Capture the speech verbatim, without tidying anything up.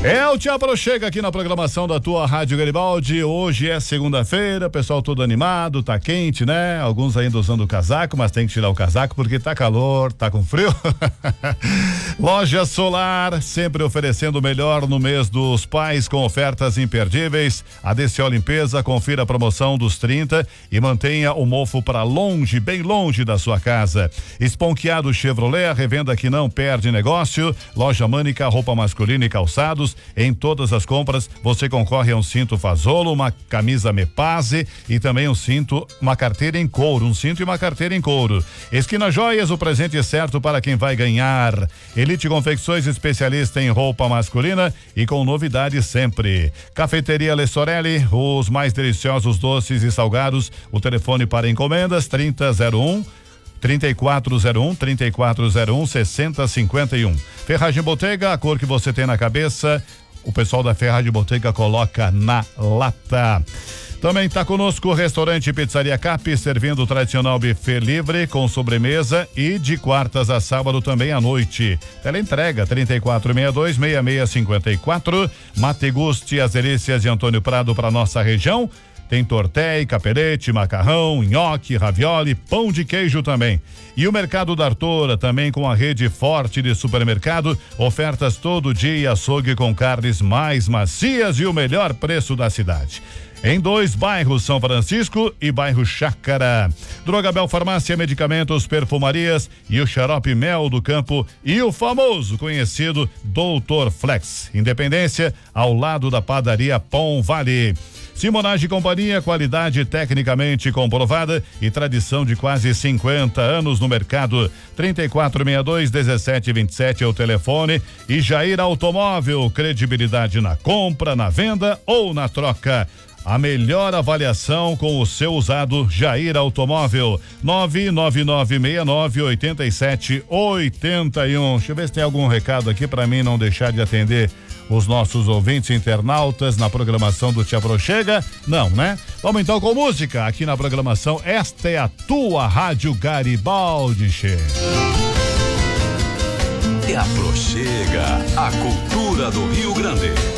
É o Tia Pro chega aqui na programação da tua Rádio Garibaldi. Hoje é segunda-feira, pessoal todo animado, tá quente, né? Alguns ainda usando o casaco, mas tem que tirar o casaco porque tá calor, tá com frio. Loja Solar, sempre oferecendo o melhor no mês dos pais com ofertas imperdíveis. A D C O Limpeza, confira a promoção dos trinta e mantenha o mofo para longe, bem longe da sua casa. Esponqueado Chevrolet, a revenda que não perde negócio. Loja Mânica, roupa masculina e calçados. Em todas as compras, você concorre a um cinto Fazolo, uma camisa Mepase e também um cinto, uma carteira em couro, um cinto e uma carteira em couro. Esquina Joias, o presente certo para quem vai ganhar. Elite Confecções, especialista em roupa masculina e com novidades sempre. Cafeteria Lessorelli, os mais deliciosos doces e salgados. O telefone para encomendas trinta zero um trinta e quatro zero um, trinta e quatro zero um, sessenta cinquenta e um. Ferragem Botega, a cor que você tem na cabeça, o pessoal da Ferragem Botega coloca na lata. Também está conosco o restaurante Pizzaria Cap, servindo o tradicional buffet livre com sobremesa e de quartas a sábado também à noite. Teleentrega trinta e quatro sessenta e dois, sessenta e seis cinquenta e quatro. Mate Gusti, as delícias de Antônio Prado para nossa região. Tem tortéi, capelete, macarrão, nhoque, ravioli, pão de queijo também. E o Mercado da Artora, também com a rede forte de supermercado, ofertas todo dia, açougue com carnes mais macias e o melhor preço da cidade. Em dois bairros, São Francisco e bairro Chácara. Drogabel Farmácia, medicamentos, perfumarias e o xarope Mel do Campo e o famoso conhecido Doutor Flex. Independência, ao lado da padaria Pão Vale. Simonage e Companhia, qualidade tecnicamente comprovada e tradição de quase cinquenta anos no mercado. trinta e quatro sessenta e dois, dezessete vinte e sete é o telefone. E Jair Automóvel, credibilidade na compra, na venda ou na troca. A melhor avaliação com o seu usado, Jair Automóvel. nove nove nove seis nove oito sete oito um. Deixa eu ver se tem algum recado aqui para mim não deixar de atender os nossos ouvintes internautas na programação do Tia Pro chega. Não, né? Vamos então com música aqui na programação. Esta é a tua Rádio Garibaldi. Tia Pro chega, a cultura do Rio Grande.